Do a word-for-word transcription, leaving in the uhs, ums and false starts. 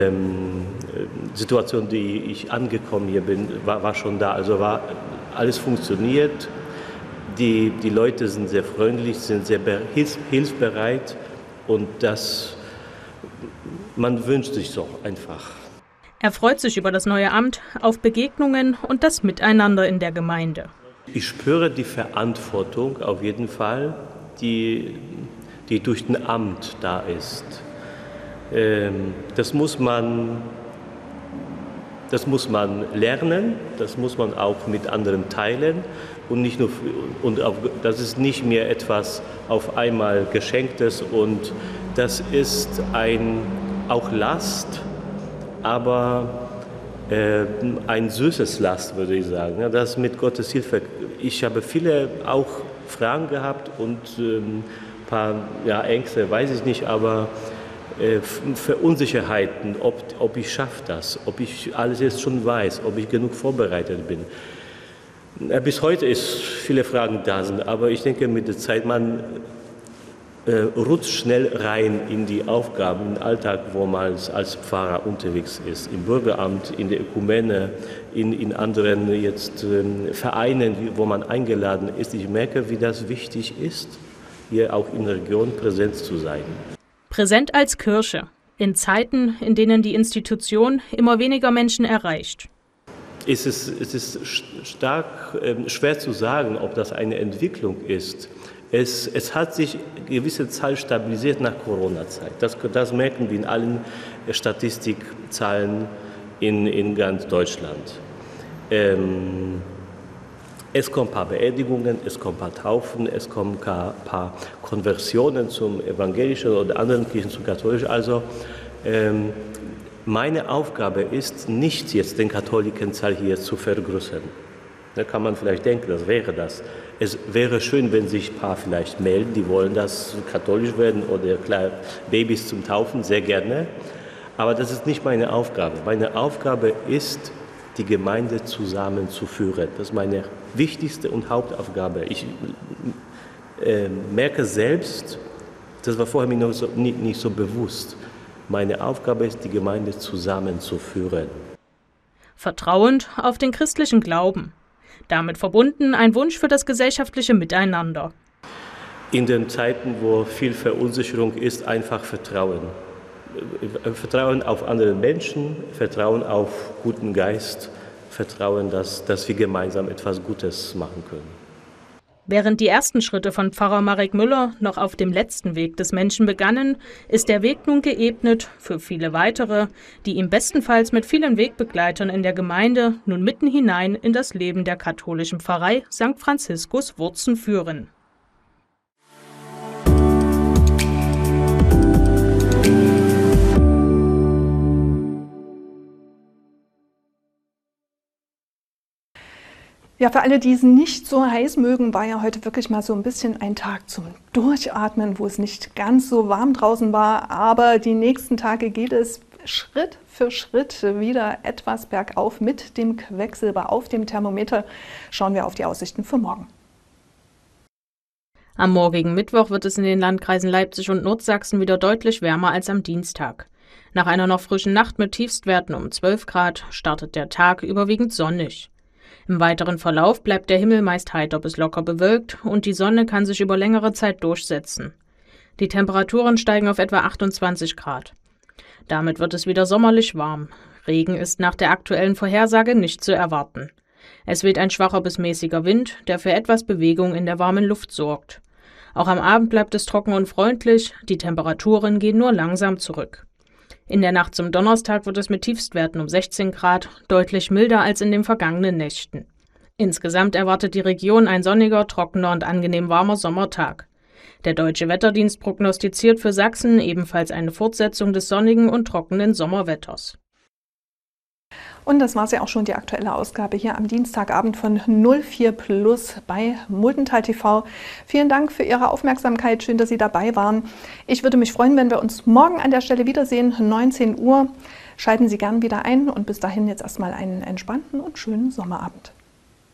Ähm, Situation, die ich angekommen hier bin, war, war schon da. Also war alles funktioniert. Die, die Leute sind sehr freundlich, sind sehr hilf, hilfsbereit und das, man wünscht sich so einfach. Er freut sich über das neue Amt, auf Begegnungen und das Miteinander in der Gemeinde. Ich spüre die Verantwortung auf jeden Fall, die, die durch ein Amt da ist. Ähm, das muss man, das muss man lernen, das muss man auch mit anderen teilen und nicht nur und auch, das ist nicht mehr etwas auf einmal Geschenktes und das ist ein auch Last, aber äh, ein süßes Last, würde ich sagen. Ja, das mit Gottes Hilfe. Ich habe viele auch Fragen gehabt und ein ähm, paar ja, Ängste, weiß ich nicht, aber für Unsicherheiten, ob, ob ich schaffe das, ob ich alles jetzt schon weiß, ob ich genug vorbereitet bin. Bis heute ist viele Fragen da sind, aber ich denke, mit der Zeit, man äh, rutscht schnell rein in die Aufgaben, in den Alltag, wo man als Pfarrer unterwegs ist, im Bürgeramt, in der Ökumene, in, in anderen jetzt, äh, Vereinen, wo man eingeladen ist. Ich merke, wie das wichtig ist, hier auch in der Region präsent zu sein. Präsent als Kirche, in Zeiten, in denen die Institution immer weniger Menschen erreicht. Es ist, es ist stark äh, schwer zu sagen, ob das eine Entwicklung ist. Es, es hat sich gewisse Zeit stabilisiert nach Corona-Zeit. Das, das merken wir in allen Statistikzahlen in, in ganz Deutschland. Ähm, Es kommen ein paar Beerdigungen, es kommen ein paar Taufen, es kommen ein paar Konversionen zum evangelischen oder anderen Kirchen zum katholischen. Also ähm, meine Aufgabe ist nicht jetzt den Katholikenzahl hier zu vergrößern. Da kann man vielleicht denken, das wäre das. Es wäre schön, wenn sich ein paar vielleicht melden, die wollen das katholisch werden oder kleine Babys zum Taufen, sehr gerne. Aber das ist nicht meine Aufgabe. Meine Aufgabe ist, die Gemeinde zusammenzuführen. Das ist meine wichtigste und Hauptaufgabe. Ich äh, merke selbst, das war vorher mir noch so, nicht, nicht so bewusst, meine Aufgabe ist, die Gemeinde zusammenzuführen. Vertrauend auf den christlichen Glauben. Damit verbunden ein Wunsch für das gesellschaftliche Miteinander. In den Zeiten, wo viel Verunsicherung ist, einfach Vertrauen. Vertrauen auf andere Menschen, Vertrauen auf guten Geist, Vertrauen, dass, dass wir gemeinsam etwas Gutes machen können. Während die ersten Schritte von Pfarrer Marek Müller noch auf dem letzten Weg des Menschen begannen, ist der Weg nun geebnet für viele weitere, die ihm bestenfalls mit vielen Wegbegleitern in der Gemeinde nun mitten hinein in das Leben der katholischen Pfarrei Sankt Franziskus Wurzen führen. Ja, für alle, die es nicht so heiß mögen, war ja heute wirklich mal so ein bisschen ein Tag zum Durchatmen, wo es nicht ganz so warm draußen war. Aber die nächsten Tage geht es Schritt für Schritt wieder etwas bergauf mit dem Quecksilber auf dem Thermometer. Schauen wir auf die Aussichten für morgen. Am morgigen Mittwoch wird es in den Landkreisen Leipzig und Nordsachsen wieder deutlich wärmer als am Dienstag. Nach einer noch frischen Nacht mit Tiefstwerten um zwölf Grad startet der Tag überwiegend sonnig. Im weiteren Verlauf bleibt der Himmel meist heiter bis locker bewölkt und die Sonne kann sich über längere Zeit durchsetzen. Die Temperaturen steigen auf etwa achtundzwanzig Grad. Damit wird es wieder sommerlich warm. Regen ist nach der aktuellen Vorhersage nicht zu erwarten. Es weht ein schwacher bis mäßiger Wind, der für etwas Bewegung in der warmen Luft sorgt. Auch am Abend bleibt es trocken und freundlich, die Temperaturen gehen nur langsam zurück. In der Nacht zum Donnerstag wird es mit Tiefstwerten um sechzehn Grad deutlich milder als in den vergangenen Nächten. Insgesamt erwartet die Region ein sonniger, trockener und angenehm warmer Sommertag. Der Deutsche Wetterdienst prognostiziert für Sachsen ebenfalls eine Fortsetzung des sonnigen und trockenen Sommerwetters. Und das war es ja auch schon, die aktuelle Ausgabe hier am Dienstagabend von null vier Plus bei Muldental T V. Vielen Dank für Ihre Aufmerksamkeit. Schön, dass Sie dabei waren. Ich würde mich freuen, wenn wir uns morgen an der Stelle wiedersehen, neunzehn Uhr. Schalten Sie gern wieder ein und bis dahin jetzt erstmal einen entspannten und schönen Sommerabend.